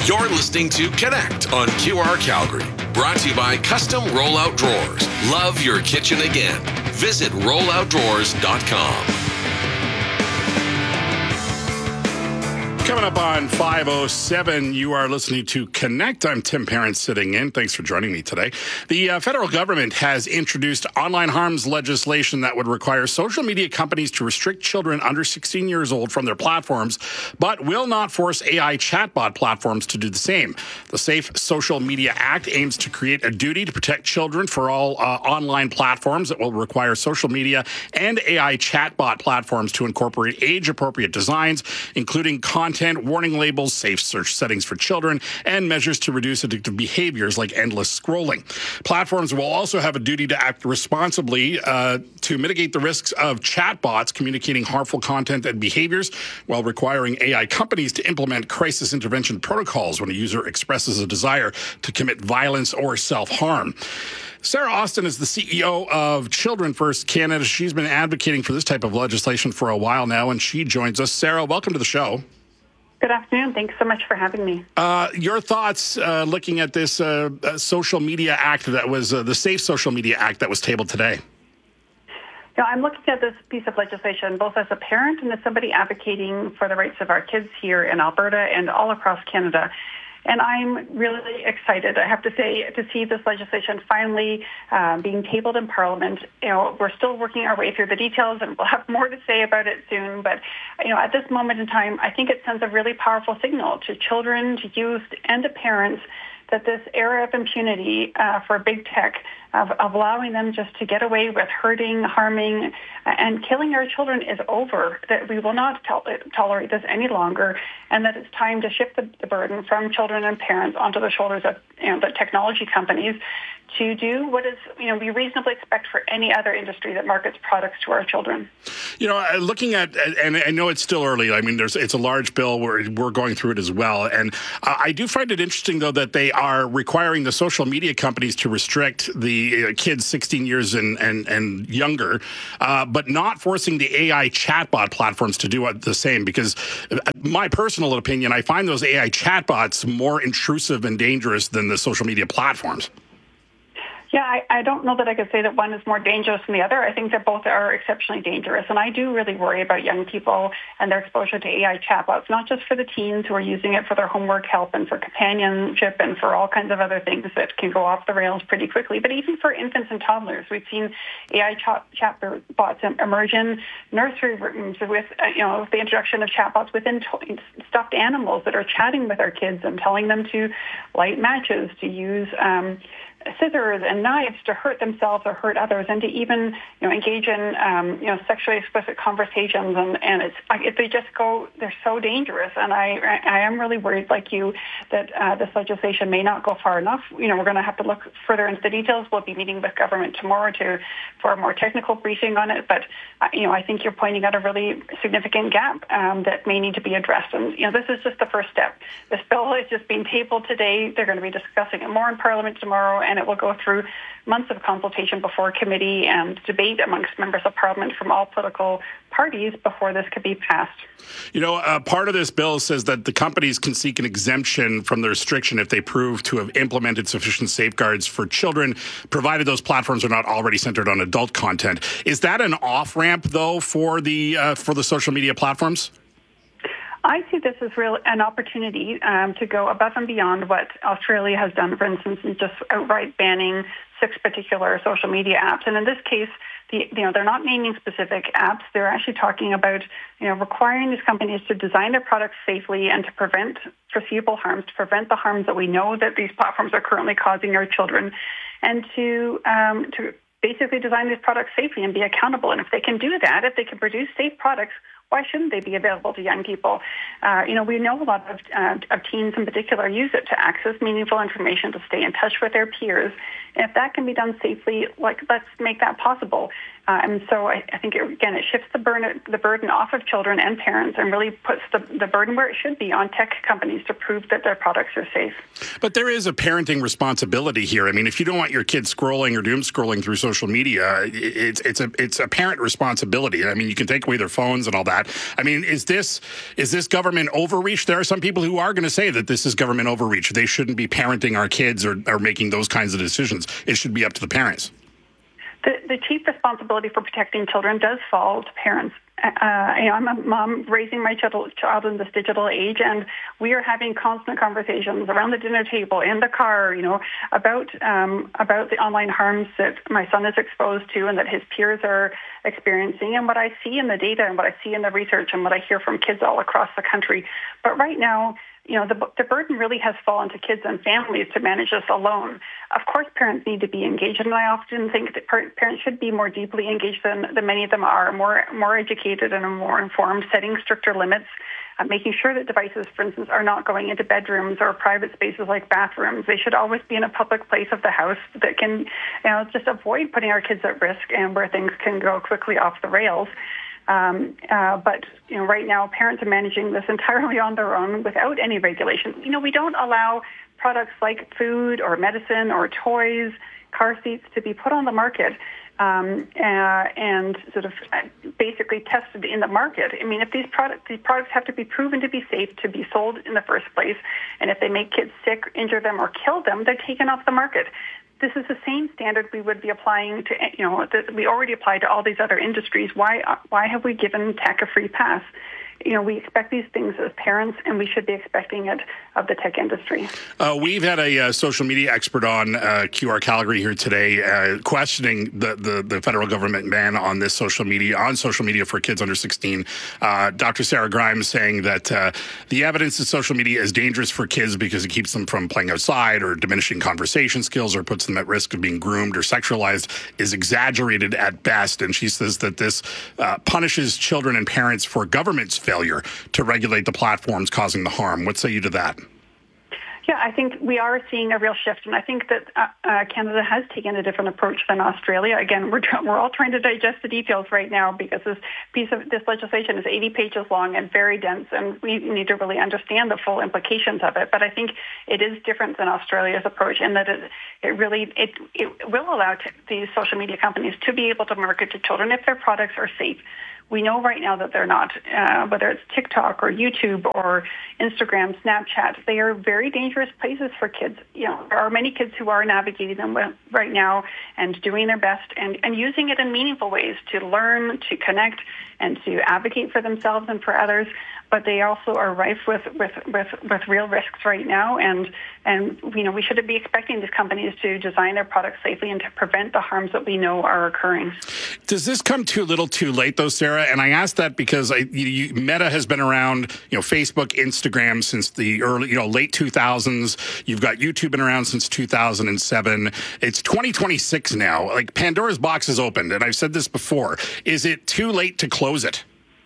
You're listening to Connect on QR Calgary. Brought to you by Custom Rollout Drawers. Love your kitchen again. Visit rolloutdrawers.com. Coming up on 5:07, you are listening to Connect. I'm Tim Parent sitting in. Thanks for joining me today. The federal government has introduced online harms legislation that would require social media companies to restrict children under 16 years old from their platforms, but will not force AI chatbot platforms to do the same. The Safe Social Media Act aims to create a duty to protect children for all online platforms that will require social media and AI chatbot platforms to incorporate age-appropriate designs, including content warning labels, safe search settings for children, and measures to reduce addictive behaviors like endless scrolling. Platforms will also have a duty to act responsibly to mitigate the risks of chatbots communicating harmful content and behaviors, while requiring AI companies to implement crisis intervention protocols when a user expresses a desire to commit violence or self-harm. Sarah Austin is the CEO of Children First Canada. She's been advocating for this type of legislation for a while now, and she joins us. Sarah, welcome to the show. Good afternoon. Thanks so much for having me. Your thoughts looking at this social media act that was the Safe Social Media Act that was tabled today? I'm looking at this piece of legislation both as a parent and as somebody advocating for the rights of our kids here in Alberta and all across Canada. And I'm really excited, I have to say, to see this legislation finally being tabled in Parliament. We're still working our way through the details, and we'll have more to say about it soon. But, at this moment in time, I think it sends a really powerful signal to children, to youth, and to parents that this era of impunity for big tech, of allowing them just to get away with hurting, harming, and killing our children is over, that we will not tolerate this any longer, and that it's time to shift the burden from children and parents onto the shoulders of the technology companies to do what is, we reasonably expect for any other industry that markets products to our children. Looking at, and I know it's still early, it's a large bill, we're going through it as well, and I do find it interesting, though, that they are requiring the social media companies to restrict the kids 16 years and younger, but not forcing the AI chatbot platforms to do the same, because my personal opinion, I find those AI chatbots more intrusive and dangerous than the social media platforms. Yeah, I don't know that I could say that one is more dangerous than the other. I think that both are exceptionally dangerous. And I do really worry about young people and their exposure to AI chatbots, not just for the teens who are using it for their homework help and for companionship and for all kinds of other things that can go off the rails pretty quickly, but even for infants and toddlers. We've seen AI chatbots emerge in nursery rooms with, the introduction of chatbots within stuffed animals that are chatting with our kids and telling them to light matches, to use scissors and knives to hurt themselves or hurt others, and to even engage in sexually explicit conversations, and they're so dangerous. And I am really worried, like you, that this legislation may not go far enough. We're going to have to look further into the details. We'll be meeting with government tomorrow for a more technical briefing on it, but I think you're pointing out a really significant gap that may need to be addressed. And this is just the first step. This bill is just being tabled today. They're going to be discussing it more in Parliament tomorrow, and it will go through months of consultation before committee and debate amongst members of Parliament from all political parties before this could be passed. Part of this bill says that the companies can seek an exemption from the restriction if they prove to have implemented sufficient safeguards for children, provided those platforms are not already centered on adult content. Is that an off-ramp, though, for the social media platforms? I see this as an opportunity to go above and beyond what Australia has done, for instance, in just outright banning 6 particular social media apps. And in this case, they're not naming specific apps. They're actually talking about requiring these companies to design their products safely and to prevent foreseeable harms, to prevent the harms that we know that these platforms are currently causing our children, and to basically design these products safely and be accountable. And if they can do that, if they can produce safe products, why shouldn't they be available to young people? We know a lot of teens in particular use it to access meaningful information, to stay in touch with their peers. And if that can be done safely, let's make that possible. And so I think, it shifts the burden off of children and parents and really puts the burden where it should be on tech companies to prove that their products are safe. But there is a parenting responsibility here. I mean, if you don't want your kids scrolling or doom scrolling through social media, it's a parent responsibility. I mean, you can take away their phones and all that. I mean, is this government overreach? There are some people who are going to say that this is government overreach. They shouldn't be parenting our kids or making those kinds of decisions. It should be up to the parents. The chief responsibility for protecting children does fall to parents. I'm a mom raising my child in this digital age, and we are having constant conversations around the dinner table, in the car, about the online harms that my son is exposed to and that his peers are experiencing, and what I see in the data and what I see in the research and what I hear from kids all across the country. But right now, the burden really has fallen to kids and families to manage this alone. Of course, parents need to be engaged, and I often think that parents should be more deeply engaged than many of them are, more educated and more informed, setting stricter limits, making sure that devices, for instance, are not going into bedrooms or private spaces like bathrooms. They should always be in a public place of the house that can just avoid putting our kids at risk and where things can go quickly off the rails. But right now, parents are managing this entirely on their own without any regulation. We don't allow products like food or medicine or toys, car seats to be put on the market and sort of basically tested in the market. I mean, if these products have to be proven to be safe to be sold in the first place, and if they make kids sick, injure them, or kill them, they're taken off the market. This is the same standard we would be applying to, that we already apply to all these other industries. Why have we given tech a free pass? We expect these things as parents, and we should be expecting it of the tech industry. We've had a social media expert on QR Calgary here today, questioning the federal government ban on social media for kids under 16. Dr. Sarah Grimes saying that the evidence that social media is dangerous for kids because it keeps them from playing outside or diminishing conversation skills or puts them at risk of being groomed or sexualized is exaggerated at best. And she says that this punishes children and parents for government's failure to regulate the platforms causing the harm. What say you to that? Yeah, I think we are seeing a real shift, and I think that Canada has taken a different approach than Australia. Again, we're all trying to digest the details right now because this legislation is 80 pages long and very dense, and we need to really understand the full implications of it. But I think it is different than Australia's approach in that it will allow these social media companies to be able to market to children if their products are safe. We know right now that they're not, whether it's TikTok or YouTube or Instagram, Snapchat, they are very dangerous places for kids. There are many kids who are navigating them right now and doing their best and using it in meaningful ways to learn, to connect, and to advocate for themselves and for others. But they also are rife with real risks right now, and we should be expecting these companies to design their products safely and to prevent the harms that we know are occurring. Does this come too little, too late, though, Sarah? And I ask that because Meta has been around, Facebook, Instagram since the late 2000s. You've got YouTube been around since 2007. It's 2026 now. Like, Pandora's box is opened, and I've said this before. Is it too late to close it?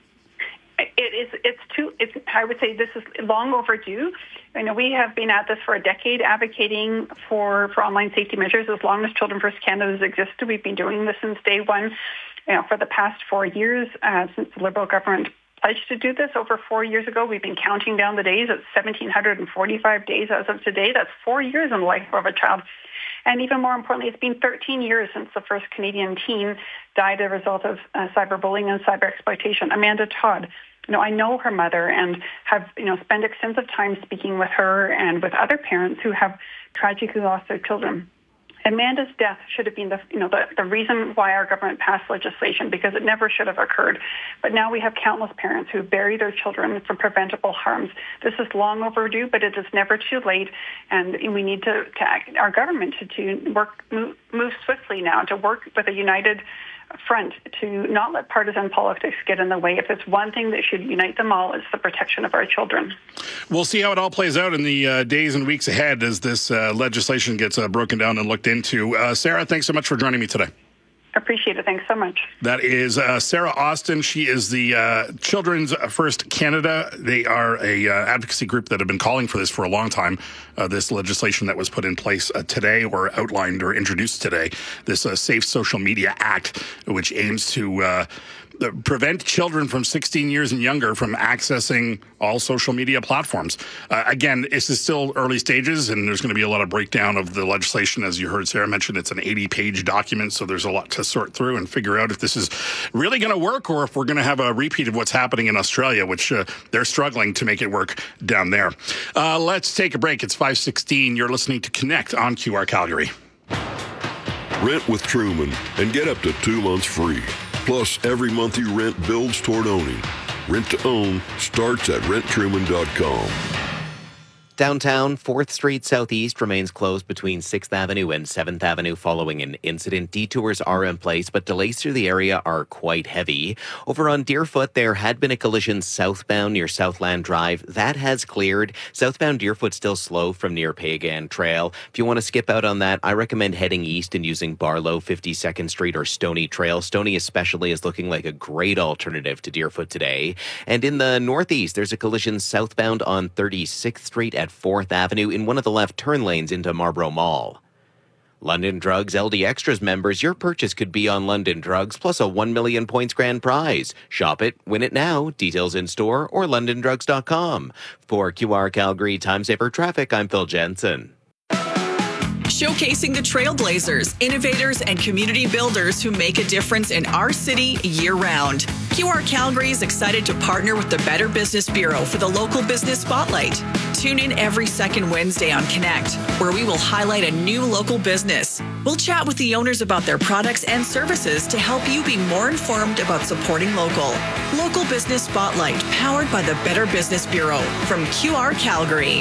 I would say this is long overdue. We have been at this for a decade, advocating for online safety measures as long as Children First Canada has existed. We've been doing this since day one. For the past 4 years, since the Liberal government pledged to do this over 4 years ago. We've been counting down the days. It's 1,745 days as of today. That's 4 years in the life of a child. And even more importantly, it's been 13 years since the first Canadian teen died as a result of cyberbullying and cyber exploitation. Amanda Todd. I know her mother and have, spent extensive time speaking with her and with other parents who have tragically lost their children. Amanda's death should have been the reason why our government passed legislation, because it never should have occurred. But now we have countless parents who bury their children from preventable harms. This is long overdue, but it is never too late. And we need to our government to move swiftly now to work with a united front to not let partisan politics get in the way. If it's one thing that should unite them all, it's the protection of our children. We'll see how it all plays out in the days and weeks ahead as this legislation gets broken down and looked into. Sarah, thanks so much for joining me today. Appreciate it. Thanks so much. That is Sarah Austin. She is the Children's First Canada. They are a advocacy group that have been calling for this for a long time. This legislation that was put in place today, or outlined or introduced today, this Safe Social Media Act, which aims to prevent children from 16 years and younger from accessing all social media platforms. Again, this is still early stages, and there's going to be a lot of breakdown of the legislation. As you heard Sarah mention, it's an 80-page document, so there's a lot to sort through and figure out if this is really going to work, or if we're going to have a repeat of what's happening in Australia, which they're struggling to make it work down there. Let's take a break. It's 5:16. You're listening to Connect on QR Calgary. Rent with Truman and get up to 2 months free. Plus, every month you rent builds toward owning. Rent to own starts at renttruman.com. Downtown, 4th Street Southeast remains closed between 6th Avenue and 7th Avenue following an incident. Detours are in place, but delays through the area are quite heavy. Over on Deerfoot, there had been a collision southbound near Southland Drive. That has cleared. Southbound Deerfoot still slow from near Pagan Trail. If you want to skip out on that, I recommend heading east and using Barlow, 52nd Street, or Stony Trail. Stony especially is looking like a great alternative to Deerfoot today. And in the northeast, there's a collision southbound on 36th Street at 4th Avenue in one of the left turn lanes into Marlborough Mall. London Drugs LD Extras members, your purchase could be on London Drugs plus a 1 million points grand prize. Shop it, win it now. Details in store or londondrugs.com. For QR Calgary Time Saver Traffic, I'm Phil Jensen. Showcasing the trailblazers, innovators, and community builders who make a difference in our city year-round. QR Calgary is excited to partner with the Better Business Bureau for the Local Business Spotlight. Tune in every second Wednesday on Connect, where we will highlight a new local business. We'll chat with the owners about their products and services to help you be more informed about supporting local. Local Business Spotlight, powered by the Better Business Bureau from QR Calgary.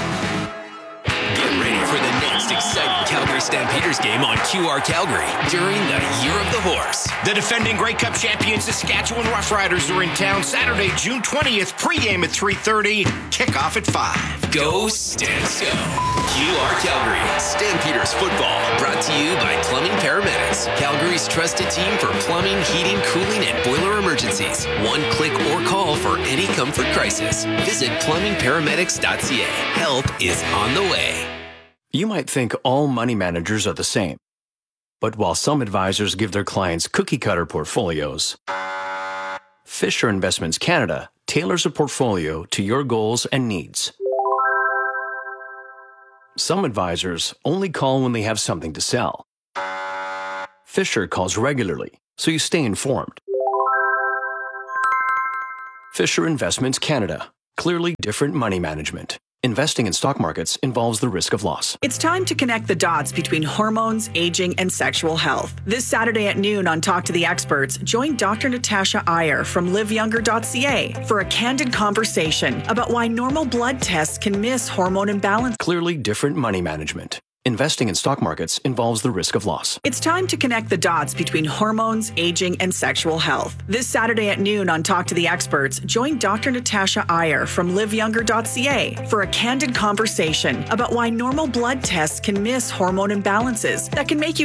Get ready for the next exciting Calgary Stampeders game on QR Calgary during the Year of the Horse. The defending Grey Cup champions Saskatchewan Roughriders are in town Saturday, June 20th. Pregame at 3:30, kickoff at 5. Go Stamps Go! QR Calgary Stampeders football, brought to you by Plumbing Paramedics, Calgary's trusted team for plumbing, heating, cooling, and boiler emergencies. One click or call for any comfort crisis. Visit plumbingparamedics.ca. Help is on the way. You might think all money managers are the same. But while some advisors give their clients cookie-cutter portfolios, Fisher Investments Canada tailors a portfolio to your goals and needs. Some advisors only call when they have something to sell. Fisher calls regularly, so you stay informed. Fisher Investments Canada. Clearly different money management. Investing in stock markets involves the risk of loss. It's time to connect the dots between hormones, aging, and sexual health. This Saturday at noon on Talk to the Experts, join Dr. Natasha Iyer from liveyounger.ca for a candid conversation about why normal blood tests can miss hormone imbalance. Clearly different money management. Investing in stock markets involves the risk of loss. It's time to connect the dots between hormones, aging, and sexual health. This Saturday at noon on Talk to the Experts, join Dr. Natasha Iyer from liveyounger.ca for a candid conversation about why normal blood tests can miss hormone imbalances that can make you